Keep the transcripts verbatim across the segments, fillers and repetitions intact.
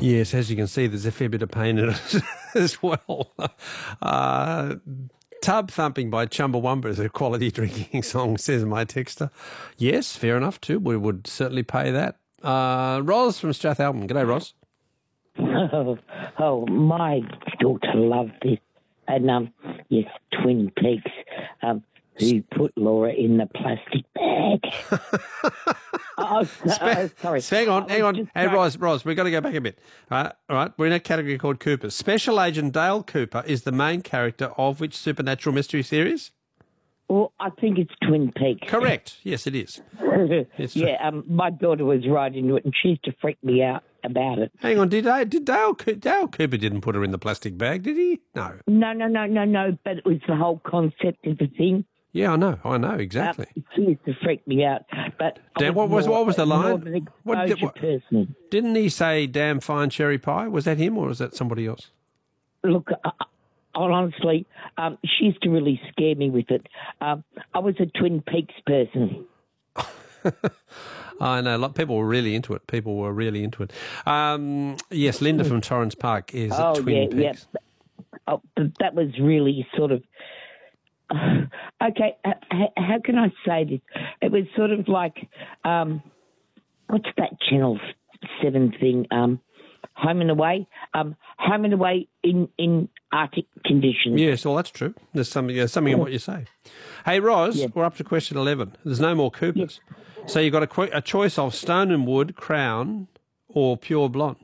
Yes, as you can see, there's a fair bit of pain in it as well. Uh, Tub Thumping by Chumbawamba is a quality drinking song, says my texter. Yes, fair enough too. We would certainly pay that. Uh, Ros from Strathalbyn. G'day, Ros. Oh, oh, my daughter loved this. And, um, yes, Twin Peaks, um, who put Laura in the plastic bag. oh, oh, sorry. Hang on, hang on. Hey, Ros, Ros, we've got to go back a bit. All right, all right, we're in a category called Cooper. Special Agent Dale Cooper is the main character of which supernatural mystery series? Well, I think it's Twin Peaks. Correct. Yes, it is. It's yeah, um, my daughter was right into it, and she used to freak me out about it. Hang on, did I, did Dale, Dale Cooper didn't put her in the plastic bag, did he? No. No, no, no, no, no, but it was the whole concept of the thing. Yeah, I know, I know, exactly. Uh, she used to freak me out. But damn, what was more, what was the line? What, did, what, person. Didn't he say damn fine cherry pie? Was that him or was that somebody else? Look, uh, honestly, um, she used to really scare me with it. Um, I was a Twin Peaks person. I know, like, people were really into it. People were really into it. Um, yes, Linda from Torrens Park is oh, at Twin yeah, Peaks. Yeah. Oh, that was really sort of... Uh, okay, uh, how can I say this? It was sort of like... Um, what's that Channel seven thing? Um, Home and Away? Um, home and Away in, in Arctic conditions. Yes, well, that's true. There's something, there's something in what you say. Hey, Ros, yeah. We're up to question eleven. There's no more Coopers. Yeah. So you've got a, a choice of Stone and Wood, Crown, or Pure Blonde.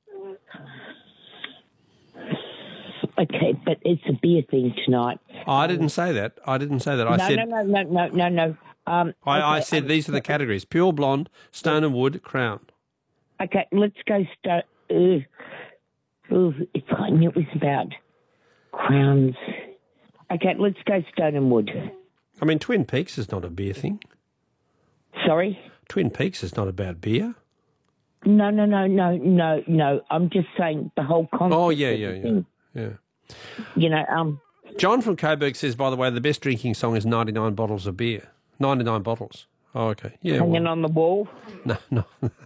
Okay, but it's a beer thing tonight. Oh, I didn't say that. I didn't say that. I no, said... No, no, no, no, no, no. Um, I, okay, I said um, these are the categories. Pure Blonde, Stone and Wood, Crown. Okay, let's go Stone... Uh, ooh, if I knew it was about Crowns... Okay, let's go Stone and Wood. I mean, Twin Peaks is not a beer thing. Sorry? Twin Peaks is not about beer. No, no, no, no, no, no. I'm just saying the whole concept. Oh, yeah, yeah, yeah, yeah. You know, um... John from Coburg says, by the way, the best drinking song is ninety-nine bottles of beer. ninety-nine bottles. Oh, okay. Yeah. Hanging well. on the wall? No, no.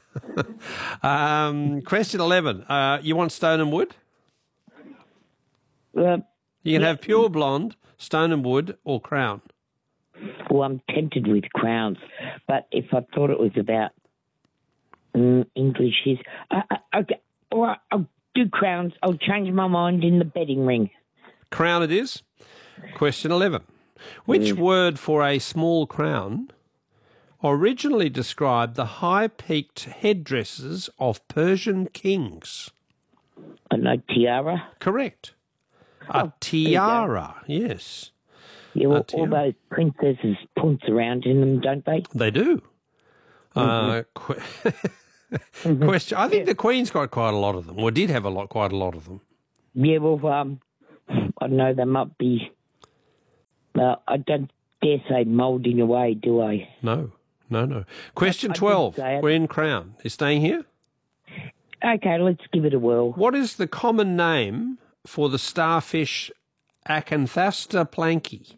um, question eleven. Uh, you want Stone and Wood? Uh, you can yeah. have Pure Blonde, Stone and Wood, or Crown. Well, I'm tempted with Crowns, but if I thought it was about um, English, is uh, uh, okay. All right, I'll do Crowns. I'll change my mind in the betting ring. Crown it is. Question eleven. Which mm. word for a small crown originally described the high-peaked headdresses of Persian kings? A no tiara? Correct. A oh, tiara, yes. Yeah, well, all those princesses punce around in them, don't they? They do. Mm-hmm. Uh, qu- question. I think yeah. the Queen's got quite a lot of them, or did have a lot, quite a lot of them. Yeah, well, um, I know they might be. Uh, I don't dare say moulding away, do I? No, no, no. Question I, I twelve. We're in Crown. Is staying here? Okay, let's give it a whirl. What is the common name for the starfish Acanthasta planky?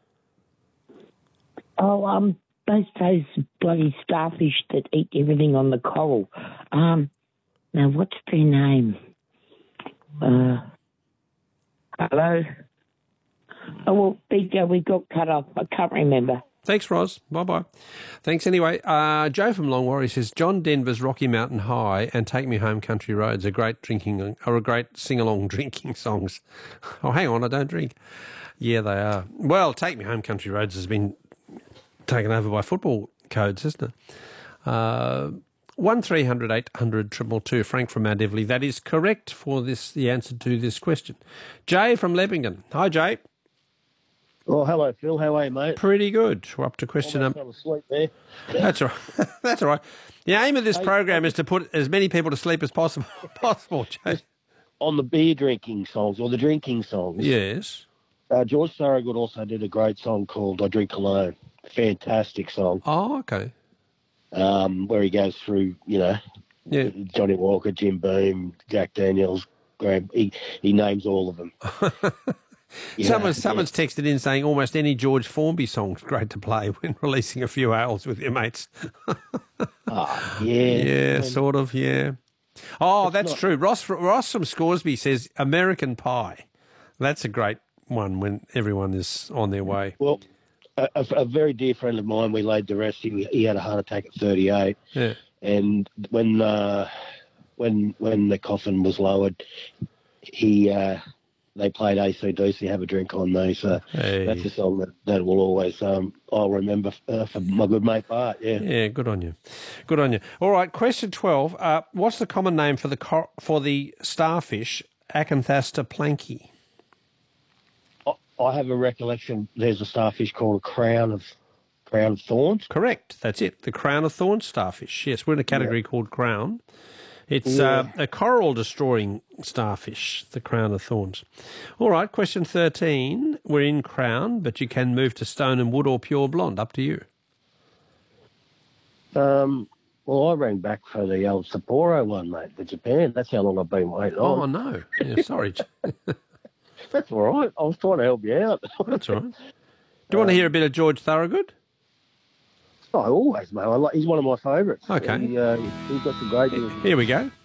Oh, um, those those bloody starfish that eat everything on the coral. Um, now what's their name? Uh, hello. Oh well, there you go. We got cut off. I can't remember. Thanks, Ros. Bye-bye. Thanks anyway. Uh, Joe from Longwarry says, John Denver's Rocky Mountain High and Take Me Home Country Roads are great drinking, are a great sing-along drinking songs. Oh, hang on, I don't drink. Yeah, they are. Well, Take Me Home Country Roads has been taken over by football codes, isn't it? Uh, one three hundred eight hundred two two two, Frank from Mount Everly. That is correct for this. The answer to this question. Jay from Leppington. Hi, Jay. Oh, hello, Phil. How are you, mate? Pretty good. We're up to question number... Almost fell asleep there. That's all right. That's all right. The aim of this hey, program is to put as many people to sleep as possible, possible, Jay. On the beer drinking songs, or the drinking songs. Yes. Uh, George Thorogood also did a great song called I Drink Alone. Fantastic song. Oh, okay. Um, where he goes through, you know, yeah. Johnny Walker, Jim Beam, Jack Daniels, Graham. He, he names all of them. Yeah, someone's, someone's yeah. texted in saying almost any George Formby song's great to play when releasing a few ales with your mates. oh, yeah. Yeah, sort of, yeah. Oh, that's true. Ross Ross from Scoresby says American Pie. That's a great one when everyone is on their way. Well, a, a, a very dear friend of mine, we laid to rest. He, he had a heart attack at thirty-eight. Yeah. And when uh, when when the coffin was lowered, he uh, they played A C D C, Have a Drink on Me. So Hey. that's a song that, that will always um, I'll remember uh, for my good mate Bart. Yeah. Yeah, good on you. Good on you. All right, question twelve. Uh, what's the common name for the cor- for the starfish Acanthasta planky? I, I have a recollection. There's a starfish called a crown of crown of thorns. Correct. That's it. The crown of thorns starfish. Yes, we're in a category yeah. called crown. It's yeah. uh, a coral-destroying starfish, the crown of thorns. All right, question thirteen. We're in crown, but you can move to stone and wood or pure blonde. Up to you. Um. Well, I rang back for the old Sapporo one, mate, for Japan. That's how long I've been waiting on. Oh, no. Yeah, sorry. That's all right. I was trying to help you out. That's all right. Do you um, want to hear a bit of George Thorogood? Oh, always, mate. I like, he's one of my favourites. Okay. He, uh, he's got some great music. Here we go.